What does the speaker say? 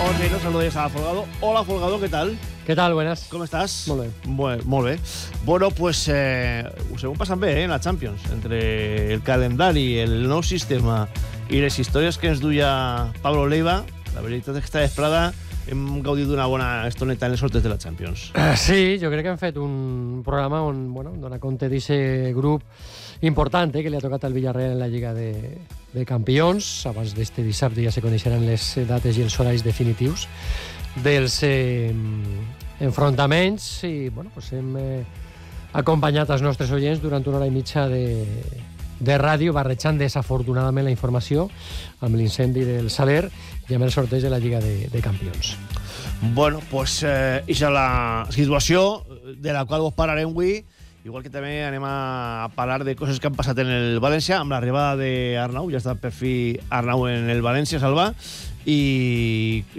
Ok, no saludes a Folgado. Hola, Folgado, ¿qué tal? ¿Qué tal? Buenas. ¿Cómo estás? Molt bé. Molt bé. Bueno, pues ho segon passant bé, en la Champions. Entre el calendari, el nou sistema i les històries que ens duia Pablo Leiva, la veritat és que esta vesprada hem gaudit d'una bona estoneta en les sortes de la Champions. Sí, jo crec que hem fet un programa on dona compte d'aquest grup important que li ha tocat al Villarreal en la Lliga de Campions. Abans d'este dissabte ja se coneixeran les dates i els horaris definitius dels enfrontaments i pues hem acompanyat els nostres oients durant una hora i mitja de ràdio, barrejant desafortunadament la informació amb l'incendi del Saler i amb el sorteig de la Lliga de Campions. Bueno, pues ixa la situació de la qual vos parlarem avui, igual que també anem a parlar de coses que han passat en el València amb l'arribada d'Arnau, ja està per fi Arnau en el València, Salva, i